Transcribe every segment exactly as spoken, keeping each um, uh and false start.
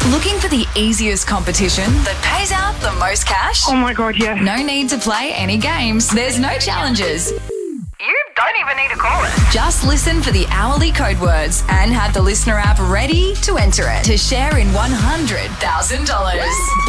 Looking for the easiest competition that pays out the most cash? Oh my God, yeah. No need to play any games. There's no challenges. You don't even need to call it. Just listen for the hourly code words and have the Listener app ready to enter it to share in one hundred thousand dollars.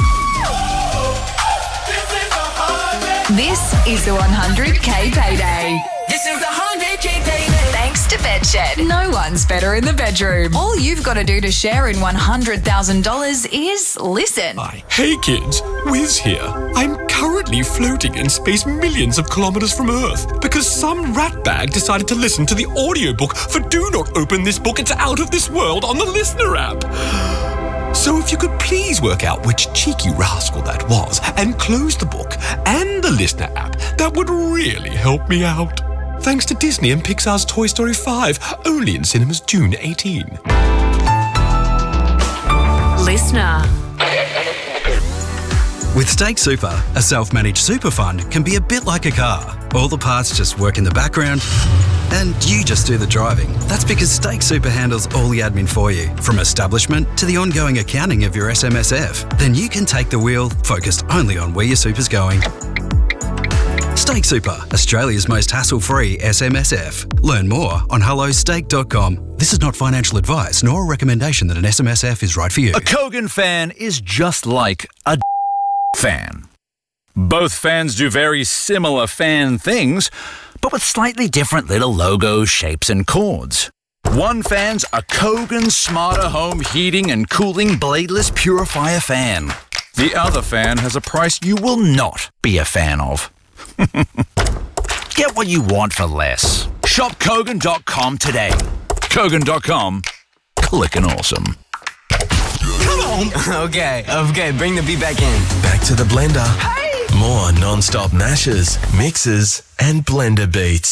This is the one hundred K payday. This is the one hundred K payday. Thanks to Bedshed. No one's better in the bedroom. All you've got to do to share in one hundred thousand dollars is listen. Hi. Hey kids, Wiz here. I'm currently floating in space millions of kilometers from Earth because some ratbag decided to listen to the audiobook for Do Not Open This Book, It's Out of This World on the Listener app. So if you could please work out which cheeky rascal that was and close the book and the Listener app, that would really help me out. Thanks to Disney and Pixar's Toy Story five, only in cinemas June eighteenth. Listener. With Stake Super, a self-managed super fund can be a bit like a car. All the parts just work in the background and you just do the driving. That's because Stake Super handles all the admin for you, from establishment to the ongoing accounting of your S M S F. Then you can take the wheel, focused only on where your super's going. Stake Super, Australia's most hassle-free S M S F. Learn more on hello stake dot com. This is not financial advice nor a recommendation that an S M S F is right for you. A Kogan fan is just like a fan. Both fans do very similar fan things, but with slightly different little logos, shapes and chords. One fan's a Kogan Smarter Home Heating and Cooling Bladeless Purifier fan. The other fan has a price you will not be a fan of. Get what you want for less. Shop Kogan dot com today. Kogan dot com. Click and awesome. Come on. Okay, okay, bring the beat back in. Back to the blender. Hey! More non-stop mashes, mixes, and blender beats.